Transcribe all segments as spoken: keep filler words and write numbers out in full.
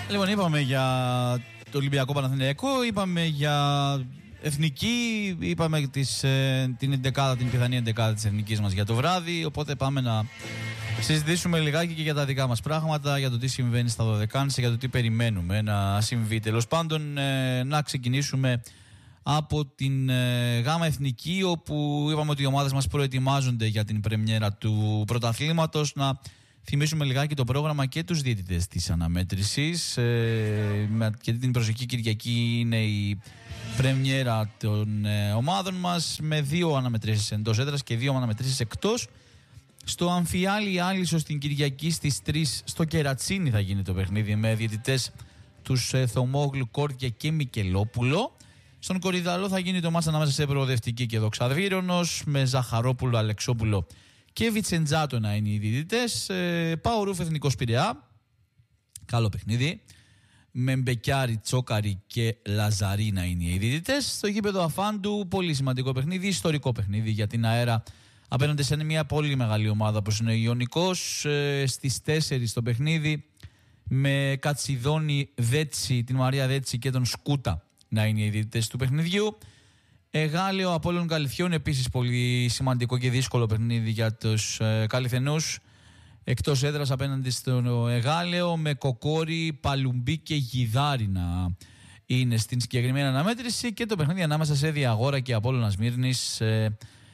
Λοιπόν, είπαμε για το Ολυμπιακό Παναθηναϊκό, είπαμε για εθνική, είπαμε τις, ε, την εντεκάδα, την πιθανή εντεκάδα της εθνικής μας για το βράδυ. Οπότε πάμε να συζητήσουμε λιγάκι και για τα δικά μας πράγματα, για το τι συμβαίνει στα δωδεκάνησα, για το τι περιμένουμε να συμβεί. Τέλος πάντων, ε, να ξεκινήσουμε από την ε, ΓΑΜΑ Εθνική, όπου είπαμε ότι οι ομάδες μας προετοιμάζονται για την πρεμιέρα του πρωταθλήματος. Να θυμίσουμε λιγάκι το πρόγραμμα και τους διαιτητές της αναμέτρησης, ε, γιατί την προσεχή Κυριακή είναι η πρεμιέρα των ε, ομάδων μας, με δύο αναμετρήσεις εντός έδρας και δύο αναμετρήσεις εκτός. Στο Αμφιάλη Άλυσο στην Κυριακή στις τρεις στο Κερατσίνι θα γίνει το παιχνίδι, με διαιτητές τους ε, Θωμόγλου, Κόρτια και Μικελόπουλο. Στον Κορυδαλό θα γίνει το μάτς ανάμεσα σε Προοδευτική και Δοξαδβύρωνος, με Ζαχαρόπουλο, Αλεξόπουλο και Βιτσεντζάτο να είναι οι διαιτητές. Ε, Πάο Ρούφ Εθνικός Πειραιά, καλό παιχνίδι, με Μπεκιάρη, Τσόκαρη και Λαζαρή να είναι οι διαιτητές. Στο γήπεδο Αφάντου, πολύ σημαντικό παιχνίδι, ιστορικό παιχνίδι για την ΑΕΡΑ απέναντι σε μια πολύ μεγάλη ομάδα όπως είναι ο Ιωνικός. Ε, στις τέσσερις το παιχνίδι, με Κατσιδόνη, Δέτσι, την Μαρία Δέτσι και τον Σκούτα να είναι οι διαιτητές του παιχνιδιού. Εγάλεο Απόλλων Καλυθιών, επίσης πολύ σημαντικό και δύσκολο παιχνίδι για τους ε, Καλυθενούς, εκτός έδρας απέναντι στο Εγάλεο, με Κοκόρη, Παλουμπή και Γιδάρη να είναι στην συγκεκριμένη αναμέτρηση. Και το παιχνίδι ανάμεσα σε Διαγόρα και Απόλλωνα Σμύρνης, ε,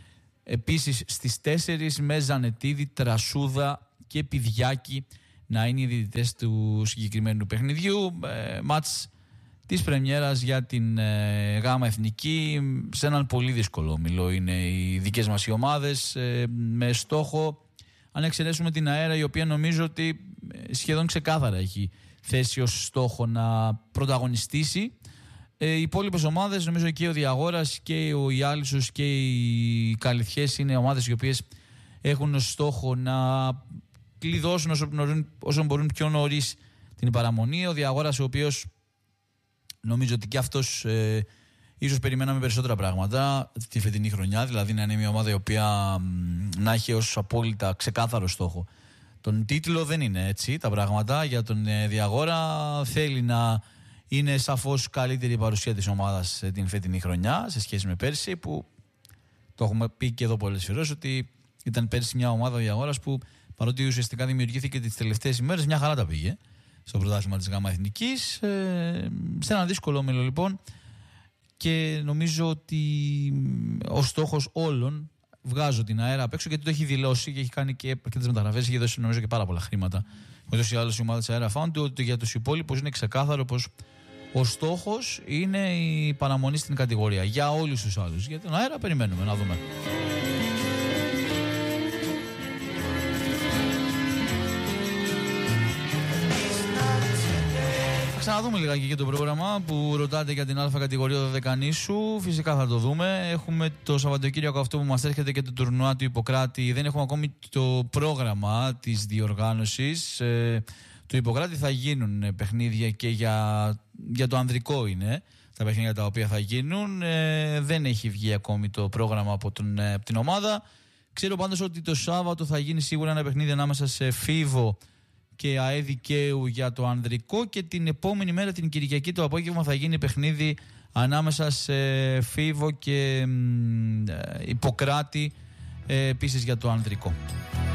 επίσης στις τέσσερις, με Ζανετίδη, Τρασούδα και Πηδιάκη να είναι οι διαιτητές του συγκεκριμένου παιχνιδιού. Ε, μάτς της πρεμιέρας για την ε, ΓΑΜΑ Εθνική, σε έναν πολύ δύσκολο όμιλο είναι οι δικές μας οι ομάδες, ε, με στόχο, αν εξαιρέσουμε την ΑΕΡΑ, η οποία νομίζω ότι σχεδόν ξεκάθαρα έχει θέσει ως στόχο να πρωταγωνιστήσει. Ε, οι υπόλοιπες ομάδες, νομίζω και ο Διαγόρας και ο Ιάλισσος και οι Καλυθιές, είναι ομάδες οι οποίες έχουν ως στόχο να κλειδώσουν όσο μπορούν, όσο μπορούν πιο νωρίς την παραμονή. Ο Διαγόρας, ο οποίος νομίζω ότι και αυτός ε, ίσως περιμέναμε περισσότερα πράγματα τη φετινή χρονιά, δηλαδή να είναι μια ομάδα η οποία μ, να έχει ως απόλυτα ξεκάθαρο στόχο τον τίτλο. Δεν είναι έτσι τα πράγματα για τον ε, Διαγόρα. Θέλει να είναι σαφώς καλύτερη η παρουσία της ομάδας ε, την φετινή χρονιά σε σχέση με πέρσι, που το έχουμε πει και εδώ πολλές φορές ότι ήταν πέρσι μια ομάδα ο Διαγόρας που, παρότι ουσιαστικά δημιουργήθηκε τις τελευταίες ημέρες, μια χαρά τα πήγε στο πρωτάθλημα της ΓΑΜΑ Εθνικής, ε, σε ένα δύσκολο όμιλο λοιπόν, και νομίζω ότι ο στόχος όλων, βγάζω την ΑΕΡΑ απ' έξω γιατί το έχει δηλώσει και έχει κάνει και αρκετές μεταγραφές, έχει δώσει νομίζω και πάρα πολλά χρήματα, όπως ή άλλες οι ομάδες της ΑΕΡΑ Φάουντου, ότι για τους υπόλοιπους είναι ξεκάθαρο πως ο στόχος είναι η παραμονή στην κατηγορία. Για όλους τους άλλους, για την ΑΕΡΑ περιμένουμε να δούμε. Ξαναδούμε λιγάκι και το πρόγραμμα που ρωτάτε για την Α κατηγορία δωδεκανήσου. Φυσικά θα το δούμε. Έχουμε το Σαββατοκύριακο αυτό που μας έρχεται και το τουρνουά του Ιπποκράτη. Δεν έχουμε ακόμη το πρόγραμμα της διοργάνωσης. Ε, του Ιπποκράτη θα γίνουν παιχνίδια και για, για το ανδρικό είναι τα παιχνίδια τα οποία θα γίνουν. Ε, δεν έχει βγει ακόμη το πρόγραμμα από, τον, από την ομάδα. Ξέρω πάντως ότι το Σάββατο θα γίνει σίγουρα ένα παιχνίδι ανάμεσα σε Φίβο και ΑΕ Δικαίου για το ανδρικό, και την επόμενη μέρα, την Κυριακή το απόγευμα, θα γίνει παιχνίδι ανάμεσα σε Φίβο και ε, Ιπποκράτη, ε, επίσης για το ανδρικό.